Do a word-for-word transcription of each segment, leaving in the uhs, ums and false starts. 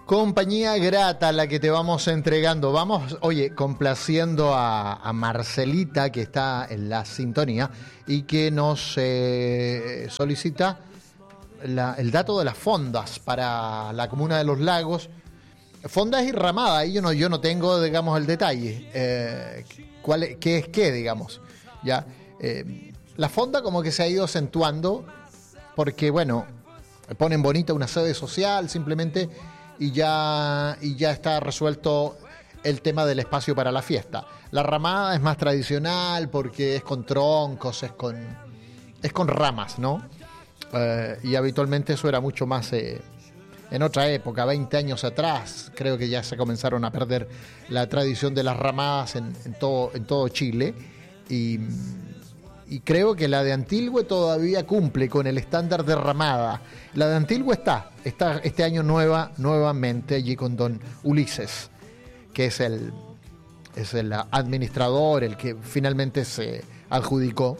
Compañía grata la que te vamos entregando. Vamos, oye, complaciendo a, a Marcelita, que está en la sintonía y que nos eh, solicita la, el dato de las fondas para la comuna de Los Lagos. Fondas y ramada, ahí yo no, yo no tengo, digamos, el detalle. Eh, ¿cuál es, ¿Qué es qué, digamos? Ya, eh, la fonda como que se ha ido acentuando porque, bueno, ponen bonita una sede social simplemente y ya, y ya está resuelto el tema del espacio para la fiesta. La ramada es más tradicional porque es con troncos, es con, es con ramas, ¿no? Eh, y habitualmente eso era mucho más eh, en otra época, veinte años atrás. Creo que ya se comenzaron a perder la tradición de las ramadas en, en, todo, en todo Chile. Y, y creo que la de Antilgüe todavía cumple con el estándar de ramada. La de Antilgüe está, está este año nueva, nuevamente allí con don Ulises, que es el, es el administrador, el que finalmente se adjudicó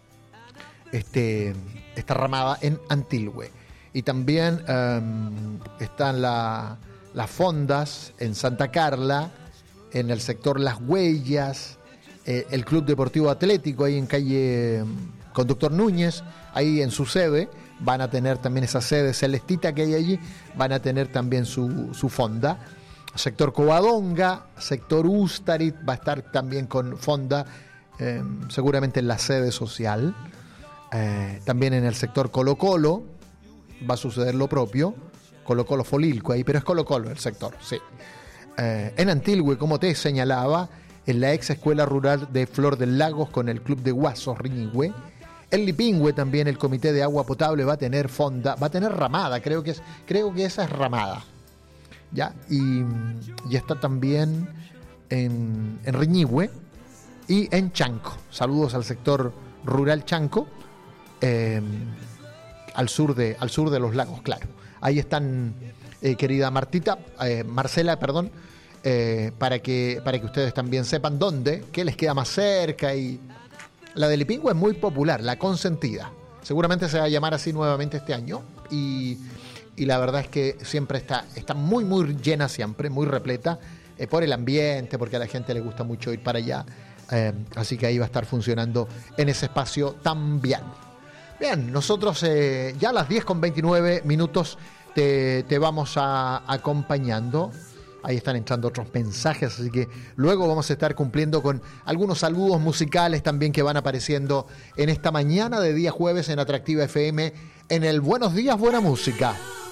este, esta ramada en Antilgüe. Y también um, están la, las fondas en Santa Carla, en el sector Las Huellas, eh, el Club Deportivo Atlético ahí en calle um, Conductor Núñez, ahí en su sede, van a tener también esa sede celestita que hay allí, van a tener también su, su fonda. Sector Covadonga, sector Ustarit va a estar también con fonda, eh, seguramente en la sede social. Eh, también en el sector Colo Colo va a suceder lo propio, Colo Colo Folilco ahí, pero es Colo Colo el sector, sí. Eh, en Antilgüe, como te señalaba, en la ex escuela rural de Flor del Lagos con el club de Guasos Riñigüe. En Lipingüe también el comité de agua potable va a tener fonda, va a tener ramada, creo que es, creo que esa es ramada. Ya, y, y está también en, en Riñigüe y en Chanco. Saludos al sector rural Chanco. Eh, Al sur, de, al sur de Los Lagos, claro. Ahí están, eh, querida Martita, eh, Marcela, perdón, eh, para, que, para que ustedes también sepan dónde, qué les queda más cerca. Y la de Lipingüe es muy popular, la consentida. Seguramente se va a llamar así nuevamente este año. Y, y la verdad es que siempre está, está muy, muy llena siempre, muy repleta, eh, por el ambiente, porque a la gente le gusta mucho ir para allá. Eh, así que ahí va a estar funcionando en ese espacio también. Bien, nosotros eh, ya a las diez con veintinueve minutos te, te vamos a, acompañando. Ahí están entrando otros mensajes, así que luego vamos a estar cumpliendo con algunos saludos musicales también que van apareciendo en esta mañana de día jueves en Atractiva F M en el Buenos Días, Buena Música.